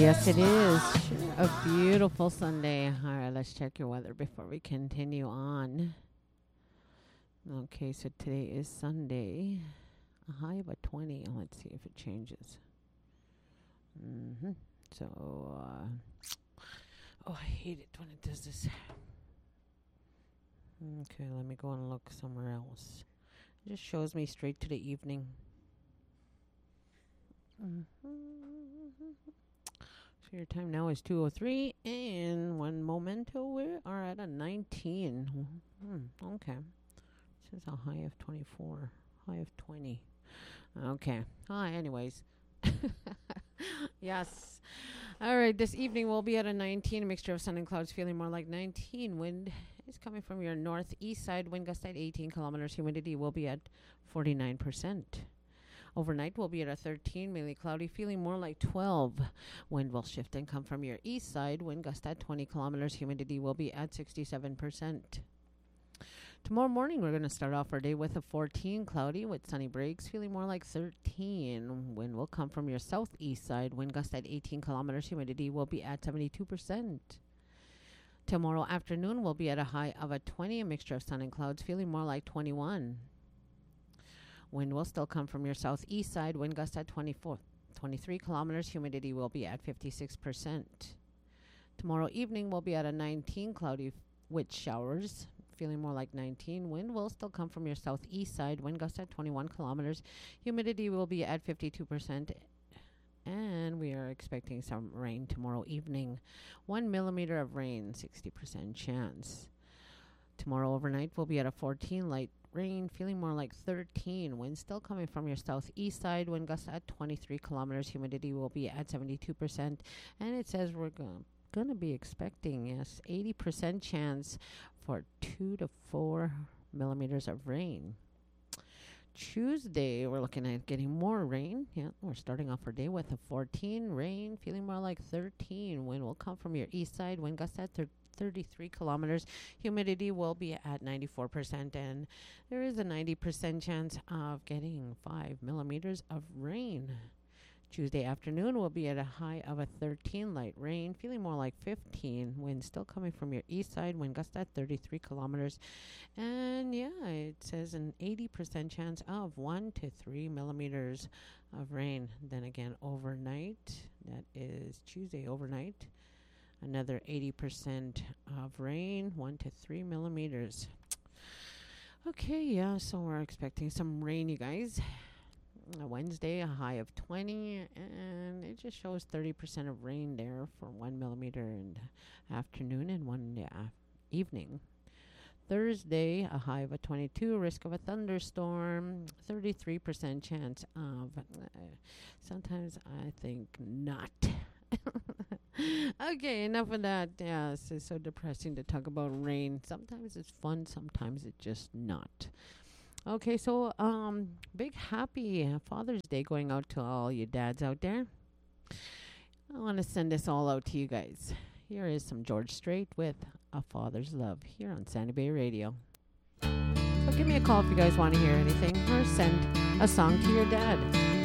Yes, it is. Sure, a beautiful Sunday. All right, let's check your weather before we continue on. Okay, so today is Sunday. A high of a 20. Let's see if it changes. So, oh, I hate it when it does this. Okay, let me go and look somewhere else. It just shows me straight to the evening. So your time now is 2:03, and one moment we are at a 19. Okay. This is a high of 24, high of 20. Okay. Anyways. Yes. All right. This evening we'll be at a 19. A mixture of sun and clouds, feeling more like 19. Wind is coming from your northeast side. Wind gust at 18 kilometers. Humidity will be at 49%. Overnight will be at a 13, mainly cloudy, feeling more like 12. Wind will shift and come from your east side. Wind gust at 20 kilometers. Humidity will be at 67%. Tomorrow morning, we're going to start off our day with a 14, cloudy with sunny breaks, feeling more like 13. Wind will come from your southeast side. Wind gust at 18 kilometers. Humidity will be at 72%. Tomorrow afternoon, we'll be at a high of a 20, a mixture of sun and clouds, feeling more like 21. Wind will still come from your southeast side. Wind gust at 23 kilometers. Humidity will be at 56%. Tomorrow evening will be at a 19, cloudy with showers, feeling more like 19. Wind will still come from your southeast side. Wind gust at 21 kilometers. Humidity will be at 52%. And we are expecting some rain tomorrow evening. 1 millimeter of rain, 60% chance. Tomorrow overnight will be at a 14, light rain, feeling more like 13. Wind still coming from your southeast side. Wind gust at 23 kilometers. Humidity will be at 72%. And it says we're going to be expecting, 80% chance for 2 to 4 millimeters of rain. Tuesday, we're looking at getting more rain. Yeah, we're starting off our day with a 14, rain, feeling more like 13. Wind will come from your east side. Wind gust at 33 kilometers. Humidity will be at 94%, and there is a 90% chance of getting 5 millimeters of rain. Tuesday afternoon will be at a high of a 13, light rain, feeling more like 15. Wind still coming from your east side. Wind gust at 33 kilometers. And it says an 80% chance of 1 to 3 millimeters of rain. Then again, overnight, that is Tuesday overnight, another 80% of rain, 1 to 3 millimeters. Okay, so we're expecting some rain, you guys. Wednesday, a high of 20, and it just shows 30% of rain there for 1 millimeter in the afternoon and one in the evening. Thursday, a high of a 22, risk of a thunderstorm, 33% chance of, sometimes I think not. Okay, enough of that. Yes, it's so depressing to talk about rain. Sometimes it's fun, sometimes it's just not. Okay, so big happy Father's Day going out to all you dads out there. I want to send this all out to you guys. Here is some George Strait with A Father's Love here on Sandy Bay Radio. So give me a call if you guys want to hear anything or send a song to your dad.